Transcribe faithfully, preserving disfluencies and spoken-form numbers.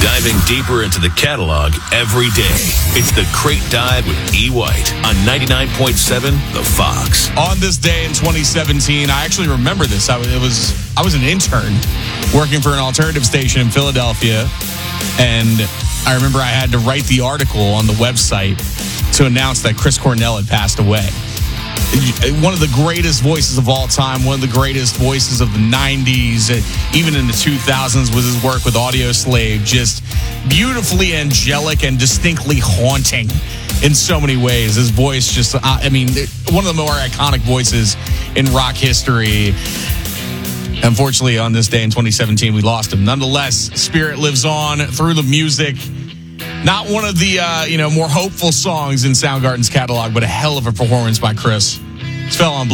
Diving deeper into the catalog every day. It's the Crate Dive with E. White on ninety-nine point seven The Fox. On this day in twenty seventeen, I actually remember this. I was, it was I was an intern working for an alternative station in Philadelphia, and I remember I had to write the article on the website to announce that Chris Cornell had passed away. One of the greatest voices of all time, one of the greatest voices of the nineties, even in the two thousands with his work with Audioslave, just beautifully angelic and distinctly haunting in so many ways. His voice just, I mean, one of the more iconic voices in rock history. Unfortunately, on this day in twenty seventeen, we lost him. Nonetheless, spirit lives on through the music. Not one of the, uh, you know, more hopeful songs in Soundgarden's catalog, but a hell of a performance by Chris. This fell on